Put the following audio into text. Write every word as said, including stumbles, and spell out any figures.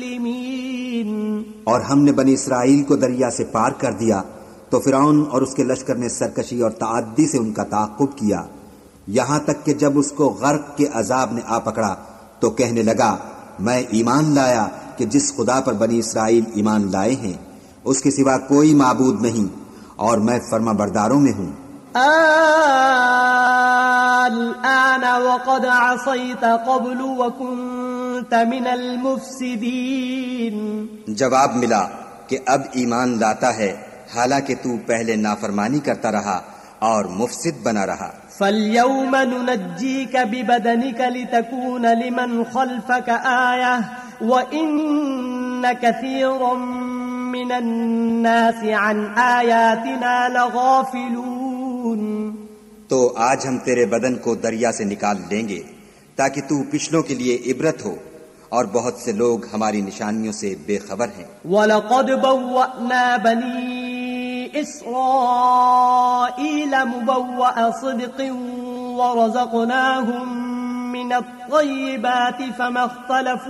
اور ہم نے بنی اسرائیل کو دریا سے پار کر دیا تو فرعون اور اس کے لشکر نے سرکشی اور تعدی سے ان کا تعاقب کیا، یہاں تک کہ جب اس کو غرق کے عذاب نے آ پکڑا تو کہنے لگا میں ایمان لایا کہ جس خدا پر بنی اسرائیل ایمان لائے ہیں اس کے سوا کوئی معبود نہیں، اور میں فرما برداروں میں ہوں۔ الآن وقد عصيت قبل وكنت من المفسدين۔ جواب ملا کہ اب ایمان لاتا ہے حالانکہ تو پہلے نافرمانی کرتا رہا اور مفسد بنا رہا۔ فَالْيَوْمَ نُنَجِّيكَ بِبَدَنِكَ لِتَكُونَ لِمَنْ خَلْفَكَ آيَةً وَإِنَّ كَثِيرًا مِّنَ النَّاسِ عَنْ آيَاتِنَا لَغَافِلُونَ۔ تو آج ہم تیرے بدن کو دریا سے نکال لیں گے تاکہ تو پچھلوں کے لیے عبرت ہو، اور بہت سے لوگ ہماری نشانیوں سے بے خبر ہیں۔ وَلَقَدْ بَوَّأْنَا بَنِي إِسْرَائِيلَ مُبَوَّأَ صِدْقٍ وَرَزَقْنَاهُمْ مِنَ الطَّيِّبَاتِ فَمَا اخْتَلَفُوا